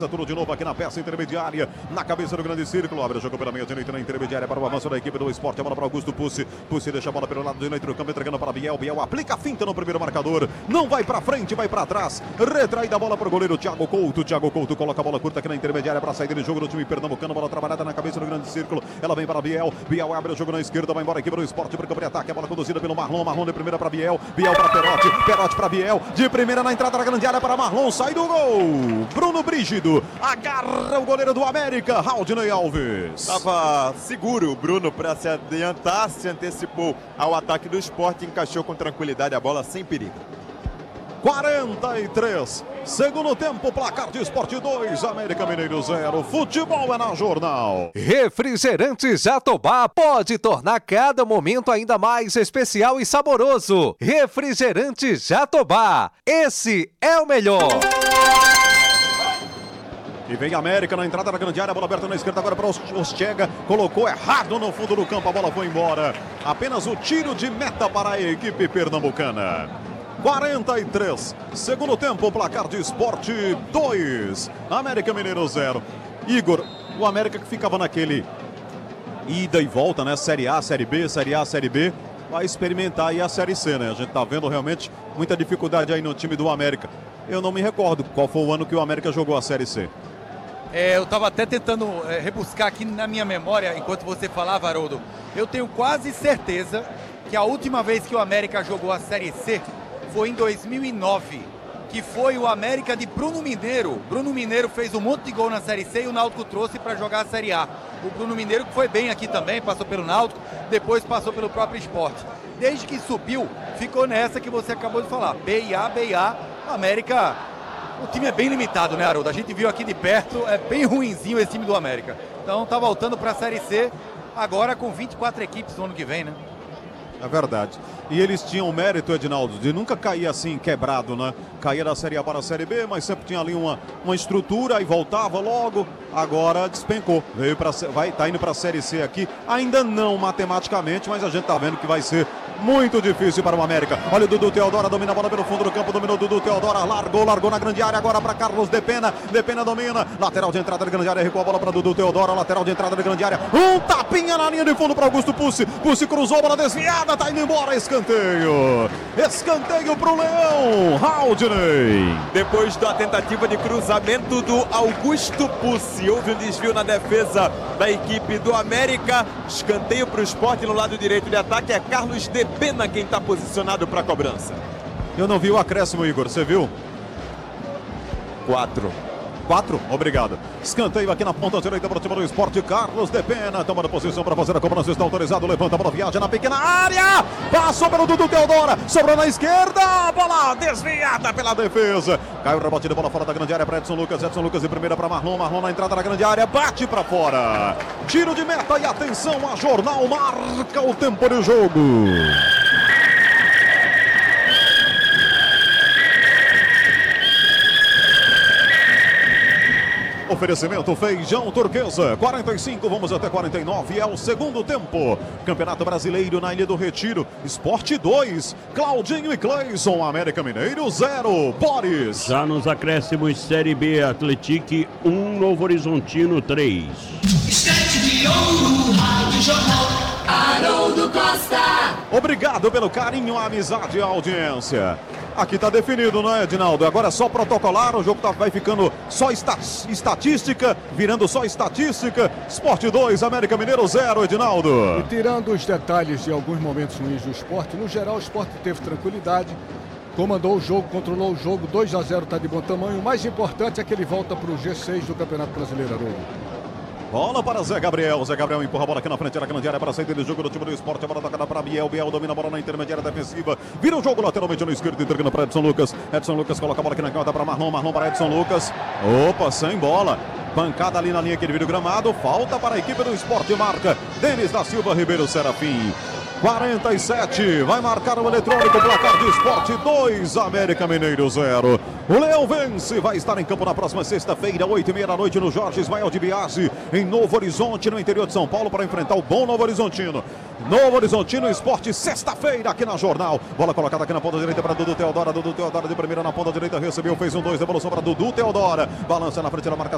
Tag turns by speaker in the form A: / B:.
A: Tudo de novo aqui na peça intermediária, na cabeça do grande círculo. Abre o jogo pela meia direita na intermediária para o avanço da equipe do Sport. A bola para Augusto Pussi. Pussi deixa a bola pelo lado direito do campo, entregando para Biel. Biel aplica a finta no primeiro marcador. Não vai para frente, vai para trás. Retraída a bola para o goleiro Thiago Couto. Thiago Couto coloca a bola curta aqui na intermediária para a saída de jogo do time pernambucano. Bola trabalhada na cabeça do grande círculo. Ela vem para Biel. Biel abre o jogo na esquerda, vai embora a equipe do Sport para o campo de ataque. A bola conduzida pelo Marlon. Marlon de primeira para Biel. Biel para Perotti. Perotti para Biel. De primeira na entrada da grande área para Marlon. Sai do gol. Bruno Brígido agarra o goleiro do América, Raudinei Alves.
B: Estava seguro o Bruno para se adiantar, se antecipou ao ataque do Sport, encaixou com tranquilidade a bola sem perigo.
A: 43, segundo tempo, placar de Sport 2, América Mineiro 0, futebol é na Jornal.
C: Refrigerante Jatobá pode tornar cada momento ainda mais especial e saboroso. Refrigerante Jatobá, esse é o melhor.
A: E vem a América na entrada da grande área, a bola aberta na esquerda agora para Ostega, colocou errado no fundo do campo, a bola foi embora. Apenas o tiro de meta para a equipe pernambucana. 43, segundo tempo, placar de Sport 2, América Mineiro 0. Igor, o América que ficava naquele ida e volta, né? Série A, Série B, Série A, Série B, vai experimentar aí a Série C, né? A gente tá vendo realmente muita dificuldade aí no time do América. Eu não me recordo qual foi o ano que o América jogou a Série C.
D: Eu estava até tentando rebuscar aqui na minha memória, enquanto você falava, Haroldo. Eu tenho quase certeza que a última vez que o América jogou a Série C foi em 2009, que foi o América de Bruno Mineiro. Bruno Mineiro fez um monte de gol na Série C e o Náutico trouxe para jogar a Série A. O Bruno Mineiro que foi bem aqui também, passou pelo Náutico, depois passou pelo próprio Sport. Desde que subiu, ficou nessa que você acabou de falar, B e A, América... O time é bem limitado, né, Haroldo? A gente viu aqui de perto, é bem ruinzinho esse time do América. Então tá voltando para a Série C, agora com 24 equipes no ano que vem, né?
A: É verdade. E eles tinham o mérito, Edinaldo, de nunca cair assim quebrado, né? Caía da Série A para a Série B, mas sempre tinha ali uma estrutura e voltava logo. Agora despencou. Tá indo para a Série C aqui. Ainda não matematicamente, mas a gente tá vendo que vai ser muito difícil para o América. Olha o Dudu Teodora, domina a bola pelo fundo do campo, dominou o Dudu Teodora, largou na grande área, agora para Carlos Depena domina, lateral de entrada da grande área, recuou a bola para Dudu Teodora, lateral de entrada da grande área, um tapinha na linha de fundo para Augusto Pussi, Pussi cruzou, bola desviada, tá indo embora, escanteio pro Leão, Raudinei.
B: Depois da tentativa de cruzamento do Augusto Pussi, houve um desvio na defesa da equipe do América, escanteio para o Sport no lado direito de ataque, é Carlos Depena quem está posicionado para a cobrança.
A: Eu não vi o acréscimo, Igor, você viu?
B: 4.
A: Obrigado. Escanteio aqui na ponta direita para o time do Sport. Carlos Depena tomando posição para fazer a cobrança. Está autorizado. Levanta a bola, viaja na pequena área. Passou pelo Dudu Teodora. Sobrou na esquerda. Bola desviada pela defesa. Caiu o rebote de bola fora da grande área para Edson Lucas. Edson Lucas de primeira para Marlon. Marlon na entrada da grande área. Bate para fora. Tiro de meta e atenção. A Jornal marca o tempo de jogo. Oferecimento Feijão Turquesa, 45, vamos até 49, é o segundo tempo. Campeonato Brasileiro na Ilha do Retiro, Sport 2, Claudinho e Cleison, América Mineiro 0, Boris.
E: Já nos acréscimos, Série B, Atletique 1, Novo Horizontino 3.
F: Estante de ouro, Rádio Jornal, Haroldo Costa.
A: Obrigado pelo carinho, a amizade e a audiência. Aqui tá definido, não é, Edinaldo? Agora é só protocolar, o jogo vai ficando só estatística, virando só estatística. Sport 2, América Mineiro 0, Edinaldo.
G: E tirando os detalhes de alguns momentos ruins do Sport, no geral o Sport teve tranquilidade, comandou o jogo, controlou o jogo, 2-0 tá de bom tamanho. O mais importante é que ele volta para o G6 do Campeonato Brasileiro, Haroldo.
A: Bola para Zé Gabriel. Zé Gabriel empurra a bola aqui na frente da grande área para a saída do jogo do time do Sport. A bola tocada para Biel. Biel domina a bola na intermediária defensiva. Vira o jogo lateralmente no esquerdo, entregando para Edson Lucas. Edson Lucas coloca a bola aqui na canta para Marlon. Marlon para Edson Lucas. Opa, sem bola. Pancada ali na linha que ele vira o gramado. Falta para a equipe do Sport. Marca Denis da Silva Ribeiro Serafim. 47, vai marcar o eletrônico, placar de Sport 2, América Mineiro 0. O Leão vence, vai estar em campo na próxima sexta-feira, 8h30 da noite, no Jorge Ismael de Biasi, em Novo Horizonte, no interior de São Paulo, para enfrentar o bom Novo Horizontino. Novo Horizontino, Sport, sexta-feira, aqui na Jornal. Bola colocada aqui na ponta direita para Dudu Teodora. Dudu Teodora de primeira na ponta direita, recebeu, fez 1-2, devolução para Dudu Teodora. Balança na frente da marcação.